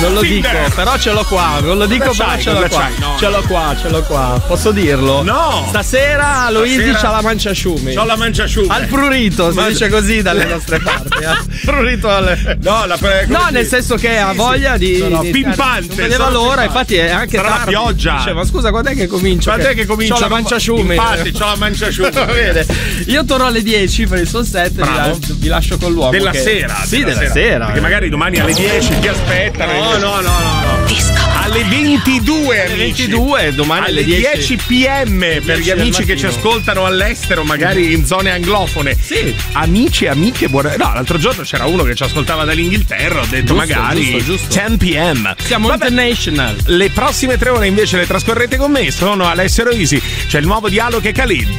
Non lo dico, però ce l'ho qua. Non lo dico, però ce l'ho qua. No. Ce l'ho qua. Posso dirlo? No. Stasera Luigi c'ha la manciasciumi. C'ho la manciasciumi. Al prurito, si dice così dalle nostre parti. Prurito alle... No, nel senso che ha voglia di pimpante. Non vedeva l'ora, infatti è anche tra tardi. la pioggia. Dice, ma scusa, quando è che comincia? Quando è che comincia? C'ho la manciasciumi. Infatti, c'ho la manciasciumi. Bene. Io torno alle 10 per il sunset. Vi lascio con l'uomo. Della sera. Sì, della sera. Perché magari domani alle 10 ti aspettano. No. Alle 22, alle 22, domani alle 10 PM per gli amici che ci ascoltano all'estero, magari in zone anglofone. Sì. Amici e amiche, no, l'altro giorno c'era uno che ci ascoltava dall'Inghilterra, ho detto magari giusto. 10 PM. Siamo international. Le prossime 3 ore invece le trascorrete con me, sono Alessio Roisi, c'è il nuovo dialogo che Khalid.